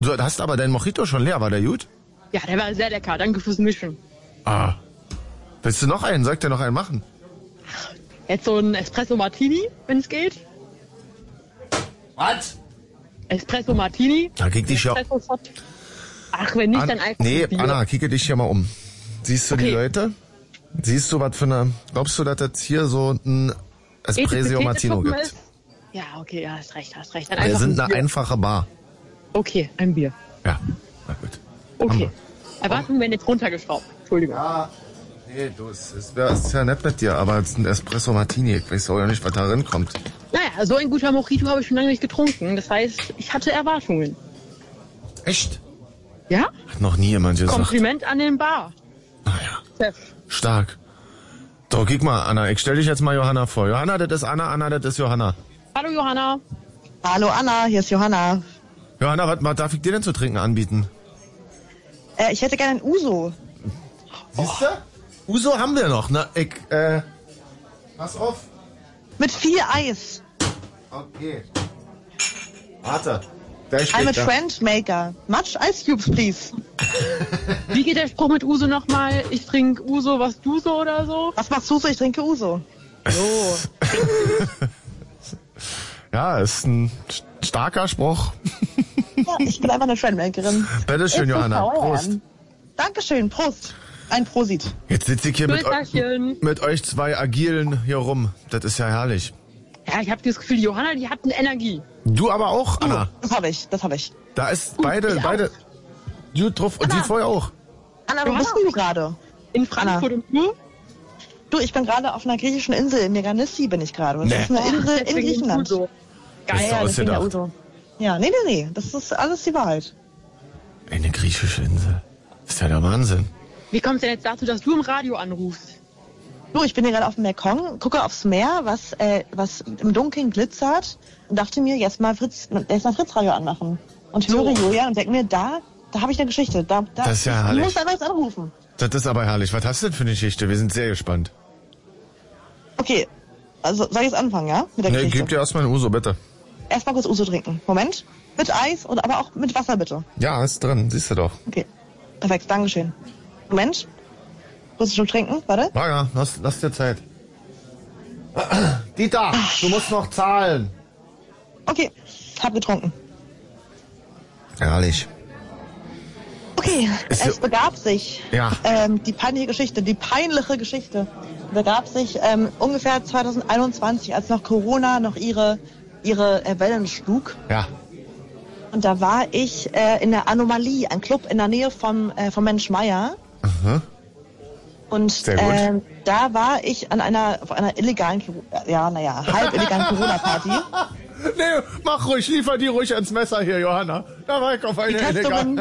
Du hast aber dein Mojito schon leer, war der gut? Ja, der war sehr lecker. Danke fürs Mischen. Ah. Willst du noch einen? Soll ich dir noch einen machen? Jetzt so ein Espresso Martini, wenn es geht. Was? Espresso Martini. Da krieg dich ja... Ach, wenn nicht, dann einfach... Nee, Bier. Anna, kicke dich hier mal um. Siehst du die Leute? Siehst du, was für eine... Glaubst du, dass es hier so ein Espresso Martino gibt? Ist? Ja, okay, ja, hast recht. Dann Wir sind ein eine einfache Bar. Okay, ein Bier. Ja, na gut. Okay. Erwartungen werden jetzt runtergeschraubt. Entschuldigung. Ja, nee, du, es ist ja nett mit dir, aber es ist ein Espresso Martini. Ich weiß auch ja nicht, was da drin kommt. Naja, so ein guter Mojito habe ich schon lange nicht getrunken. Das heißt, ich hatte Erwartungen. Echt? Ja? Hat noch nie jemand gesagt. Kompliment an den Bar. Naja. Chef. Stark. So, guck mal, Anna, ich stell dich jetzt mal Johanna vor. Johanna, das ist Anna, Anna, das ist Johanna. Hallo Johanna. Hallo Anna, hier ist Johanna. Johanna, was darf ich dir denn zu trinken anbieten? Ich hätte gerne ein Uso. Siehst du? Uso haben wir noch, ne? Pass auf. Mit viel Eis. Okay. Warte. I'm a trend maker. Much ice cubes, please. Wie geht der Spruch mit Uso nochmal? Ich trinke Uso, was du so oder so? Was machst du so? Ich trinke Uso. So. Ja, ist ein starker Spruch. Ja, ich bin einfach eine Trendmakerin. Bitteschön, Johanna. Prost. Dankeschön, Prost. Ein Prosit. Jetzt sitze ich hier mit euch zwei Agilen hier rum. Das ist ja herrlich. Ja, ich habe das Gefühl, Johanna, die hat eine Energie. Du aber auch, Anna. Das habe ich. Da ist beide. Du drauf und die vorher auch. Anna, wo bist du gerade? In Frankfurt und du? Du, ich bin gerade auf einer griechischen Insel. In Meganissi bin ich gerade. Das ist eine Insel in Griechenland. Geil, deswegen der Uso. Ja, nee. Das ist alles die Wahrheit. Eine griechische Insel. Das ist ja der Wahnsinn. Wie kommt es denn jetzt dazu, dass du im Radio anrufst? Du, ich bin hier gerade auf dem Balkon, gucke aufs Meer, was im Dunkeln glitzert und dachte mir, jetzt mal Fritz Radio anmachen. Und höre Julian und denke mir, da habe ich eine Geschichte. Das ist ja herrlich. Du musst einfach jetzt anrufen. Das ist aber herrlich. Was hast du denn für eine Geschichte? Wir sind sehr gespannt. Okay, also soll ich jetzt anfangen, ja? Mit der Geschichte? Gib dir erstmal ein Uso, bitte. Erstmal kurz Uso trinken. Moment. Mit Eis, aber auch mit Wasser, bitte. Ja, ist drin. Siehst du doch. Okay, perfekt. Dankeschön. Moment. Kurz schon trinken, warte. Ja, lass dir Zeit. Dieter, du musst noch zahlen. Okay, hab getrunken. Herrlich. Okay, es begab sich. Ja. Die peinliche Geschichte begab sich ungefähr 2021, als noch Corona noch ihre Wellen schlug. Ja. Und da war ich in der Anomalie, ein Club in der Nähe vom Mensch Meier. Mhm. Und da war ich auf einer illegalen, halb illegalen Corona-Party. Nee, mach ruhig, liefer die ruhig ans Messer hier, Johanna. Da war ich auf eine illegale.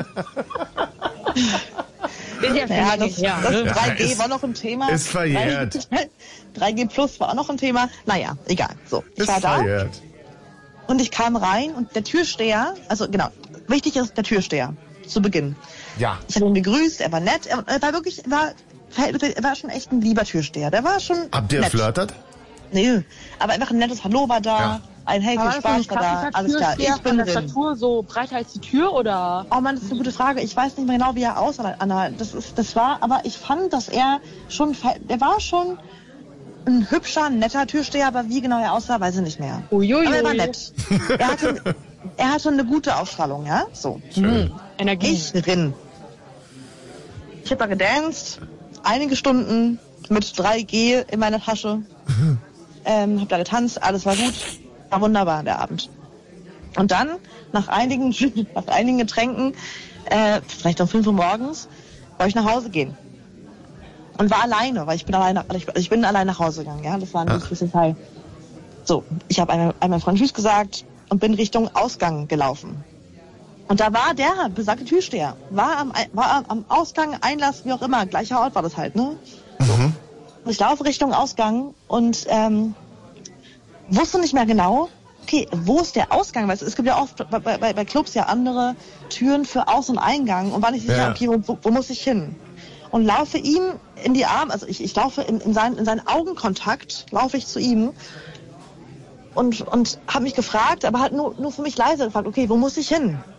Das 3G war noch ein Thema. Ist verjährt. 3G Plus war auch noch ein Thema. Naja, egal. So, ich war da. Verjährt. Und ich kam rein und der Türsteher, also genau, wichtig ist der Türsteher zu Beginn. Ja. Ich habe ihn begrüßt, er war nett, er war schon echt ein lieber Türsteher. Der war schon Habt ihr flirtet? Nee, aber einfach ein nettes Hallo war da. Ja. Ein Hey, viel Spaß war da. Alles klar, ich bin drin. Statur so breit als die Tür, oder? Oh Mann, das ist eine gute Frage. Ich weiß nicht mehr genau, wie er aussah, Anna. Aber ich fand, dass er war schon ein hübscher, netter Türsteher, aber wie genau er aussah, weiß ich nicht mehr. Uiuiui. Aber er war nett. Er hatte eine gute Ausstrahlung, ja? So. Energie. Ich drin. Ich habe da gedanced, einige Stunden mit 3G in meiner Tasche. Hab da getanzt, alles war gut. War wunderbar, der Abend. Und dann, nach einigen Getränken, vielleicht um 5 Uhr morgens, wollte ich nach Hause gehen. Und war alleine, weil ich bin alleine nach Hause gegangen, ja. Das war ein bisschen Teil. So, ich habe einmal Freund Tschüss gesagt und bin Richtung Ausgang gelaufen. Und da war der besagte Türsteher. War am Ausgang, Einlass, wie auch immer, gleicher Ort war das halt, ne? So. Und ich laufe Richtung Ausgang und wusste nicht mehr genau, okay, wo ist der Ausgang? Weil es gibt ja oft bei Clubs ja andere Türen für Aus- und Eingang und war nicht sicher, okay, wo muss ich hin? Und laufe ihm in die Arme, also ich laufe in seinen Augenkontakt, laufe ich zu ihm und habe mich gefragt, aber halt nur für mich leise gefragt, okay, wo muss ich hin?